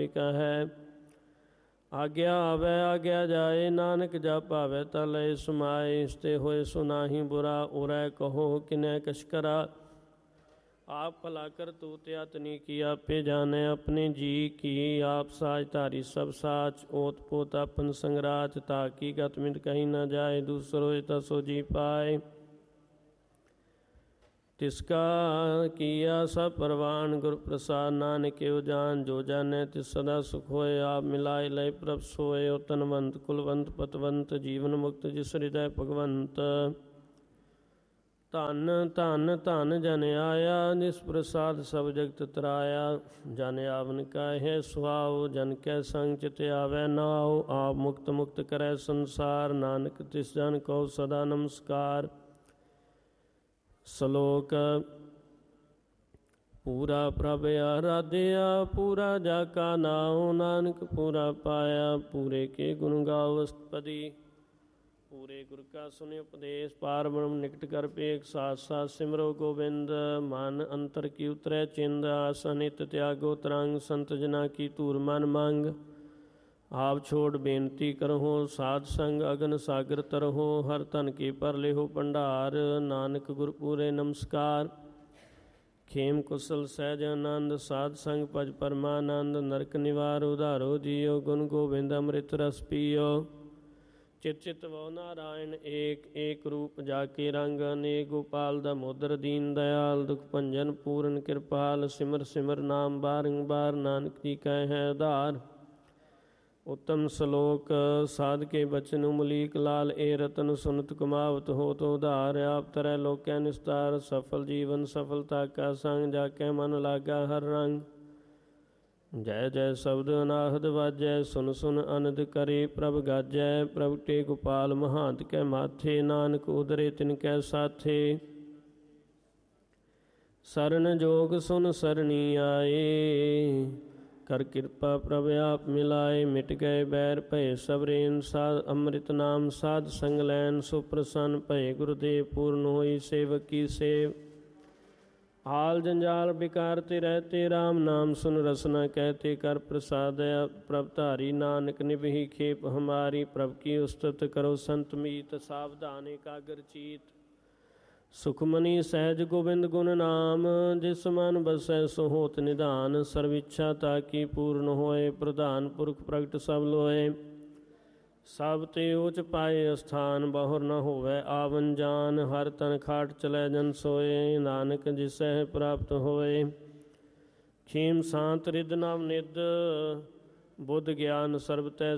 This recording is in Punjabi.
ਕਾ ਹੈ। ਆਗਿਆ ਆਵੈ ਆਗਿਆ ਜਾਏ, ਨਾਨਕ ਜਾ ਭਾਵੈ ਤਾ ਲਏ ਸਮਾਏ। ਇਸਤੇ ਹੋਏ ਸੁਨਾਹੀ ਬੁਰਾ, ਉਰੈ ਕਹੋ ਕਿਨੈ ਕਛ ਕਰਾ। ਆਪ ਭਲਾ ਕਰ ਤੂਤ ਅਤਨੀ ਕੀ, ਆਪੇ ਜਾਣੈ ਆਪਣੇ ਜੀ ਕੀ। ਆਪ ਸਾਜ ਧਾਰੀ ਸਭ ਸਾਚ, ਓਤ ਪੋਤ ਆਪਨ ਸੰਗਰਾਚ। ਤਾ ਕੀ ਗਤ ਮਿਟ ਕਹੀ ਨਾ ਜਾਏ, ਦੂਸਰ ਹੋਏ ਤਾ ਸੋ ਜੀ ਪਾਏ। ਤਿਸਕਾ ਕੀਆ ਸਭ ਪਰਵਾਨ, ਗੁਰ ਪ੍ਰਸਾਦ ਨਾਨਕ ਏਉ ਜਾਨ। ਜੋ ਜਾਣੈ ਤਿਸ ਸਦਾ ਸੁਖ ਹੋਏ, ਆਪ ਮਿਲਾਏ ਲਏ ਪ੍ਰਭ ਸੋਏ। ਓ ਤਨਵੰਤ ਕੁਲਵੰਤ ਪਤਵੰਤ, ਜੀਵਨ ਮੁਕਤ ਜਿਸ ਹਿਰਦੈ ਭਗਵੰਤ। ਧਨ ਧਨ ਧਨ ਜਨ ਆਇਆ, ਜਿਸ ਪ੍ਰਸਾਦ ਸਭ ਜਗਤ ਤਰਾਇਆ। ਜਨ ਆਵਨ ਕਾਹੈ ਸੁਹਾਉ, ਜਨ ਕੈ ਸੰਗ ਚਿਤ ਆਵੈ ਨਾਉ। ਆਪ ਮੁਕਤ ਮੁਕਤ ਕਰੈ ਸੰਸਾਰ, ਨਾਨਕ ਤਿਸ ਜਨ ਕਉ ਸਦਾ ਨਮਸਕਾਰ। ਸ਼ਲੋਕ ਪੂਰਾ ਪ੍ਰਭ ਆਰਾਧਿਆ, ਪੂਰਾ ਜਾ ਕਾ ਨਾਉ। ਨਾਨਕ ਪੂਰਾ ਪਾਇਆ, ਪੂਰੇ ਕੇ ਗੁਣ ਗਾਉ ਅਸਤਪਦੀ। ਪੂਰੇ ਗੁਰ ਕਾ ਸੁਨਿ ਉਪਦੇਸ਼, ਪਾਰ ਬ੍ਰਹਮ ਨਿਕਟ ਕਰ ਭੇਖ। ਸਾਥ ਸਾਥ ਸਿਮਰੋ ਗੋਬਿੰਦ, ਮਨ ਅੰਤਰ ਕੀ ਉਤਰੈ ਚਿੰਦ। ਆਸ ਅਨਿਤ ਤਿਆਗੋ ਤਰੰਗ, ਸੰਤ ਜਨਾ ਕੀ ਧੂਰ ਮਨ ਮੰਗ। ਆਪ ਛੋੜ ਬੇਨਤੀ ਕਰਹੁ, ਸਾਧ ਸੰਗ ਅਗਨ ਸਾਗਰ ਤਰਹੁ। ਹਰ ਧਨ ਕੀ ਪਰ ਲਿਹੁ ਭੰਡਾਰ, ਨਾਨਕ ਗੁਰ ਪੂਰੇ ਨਮਸਕਾਰ। ਖੇਮ ਕੁਸਲ ਸਹਿਜ ਆਨੰਦ, ਸਾਧ ਸੰਗ ਭਜ ਪਰਮਾਨੰਦ। ਨਰਕ ਨਿਵਾਰ ਉਧਾਰੋ ਜੀਉ, ਗੁਣ ਗੋਬਿੰਦ ਅੰਮ੍ਰਿਤ ਰਸ ਪੀਓ। ਚਿਤ ਚਿਤ ਵਉ ਨਾਰਾਇਣ ਏਕ, ਏਕ ਰੂਪ ਜਾ ਕੇ ਰੰਗ ਅਨੇਕ। ਗੋਪਾਲ ਦਮੋਦਰ ਦੀਨ ਦਇਆਲ, ਦੁਖ ਭੰਜਨ ਪੂਰਨ ਕਿਰਪਾਲ। ਸਿਮਰ ਸਿਮਰ ਨਾਮ ਬਾਰੰਬਾਰ, ਨਾਨਕ ਜੀ ਕੈ ਹੈ ਉਧਾਰ। ਉੱਤਮ ਸ਼ਲੋਕ ਸਾਧ ਕੇ ਬਚਨ ਉਮਲੀਕ ਲਾਲ। ਏ ਰਤਨ ਸੁਨਤ ਕਮਾਵਤ ਹੋਤ ਉਧਾਰ। ਆਪ ਤਰੈ ਲੋਕੈ ਨਿਸਤਾਰ, ਸਫਲ ਜੀਵਨ ਸਫਲਤਾ ਕਾ ਸੰਗ। ਜਾ ਕੇ ਮਨ ਲਾਗਾ ਹਰ ਰੰਗ। ਜੈ ਜੈ ਸ਼ਬਦ ਅਨਾਹਦ ਵਾਜੈ, ਸੁਨ ਸੁਨ ਅਨੰਦ ਕਰੇ ਪ੍ਰਭ ਗਾਜੈ। ਪ੍ਰਗਟੇ ਗੋਪਾਲ ਮਹਾਂਤ ਕੈ ਮਾਥੇ, ਨਾਨਕ ਉਦਰੇ ਤਿਨ ਕੈ ਸਾਥੇ। ਸਰਨ ਜੋਗ ਸੁਨ ਸਰਣੀ ਆਏ, ਕਰ ਕਿਰਪਾ ਪ੍ਰਭ ਆਪ ਮਿਲਾਏ। ਮਿਟ ਗਏ ਬੈਰ ਭਏ ਸਭ ਰੇਨ, ਸਾਧ ਅੰਮ੍ਰਿਤ ਨਾਮ ਸਾਧ ਸੰਗ ਲੈਨ। ਸੋ ਪ੍ਰਸੰਨ ਭਏ ਗੁਰਦੇਵ, ਪੂਰਨ ਹੋਈ ਸੇਵਕ ਕੀ ਸੇਵ। ਹਾਲ ਜੰਜਾਲ ਬਿਕਾਰ ਤੇ ਰਹਤੇ, ਰਾਮ ਨਾਮ ਸੁਨ ਰਸਨਾ ਕਹਿਤੇ। ਕਰ ਪ੍ਰਸਾਦ ਪ੍ਰਭ ਧਾਰੀ, ਨਾਨਕ ਨਿਭੀ ਖੇਪ ਹਮਾਰੀ। ਪ੍ਰਭ ਕੀ ਉਸਤਤ ਕਰੋ ਸੰਤ ਮੀਤ, ਸਾਵਧਾਨ ਏਕਾਗਰ ਚੀਤ। ਸੁਖਮਨੀ ਸਹਿਜ ਗੋਬਿੰਦ ਗੁਣ ਨਾਮ, ਜਿਸ ਮਨ ਬਸੈ ਸੋ ਹੋਤ ਨਿਧਾਨ। ਸਰਬ ਇੱਛਾ ਤਾ ਕੀ ਪੂਰਨ ਹੋਏ, ਪ੍ਰਧਾਨ ਪੁਰਖ ਪ੍ਰਗਟ ਸਭ ਲੋਏ। ਸਭ ਤੇ ਊਚ ਪਾਏ ਅਸਥਾਨ, ਬਹੁਰ ਨ ਹੋਵੈ ਆਵਨ ਜਾਨ। ਹਰ ਤਨ ਖਾਟ ਚਲੈ ਜਨ ਸੋਏ, ਨਾਨਕ ਜਿਸਹਿ ਪ੍ਰਾਪਤ ਹੋਏ। ਖੇਮ ਸਾਂਤ ਰਿਦ ਨਵ ਨਿਧ, ਬੁੱਧ ਗਿਆਨ ਸਰਬ ਤੈ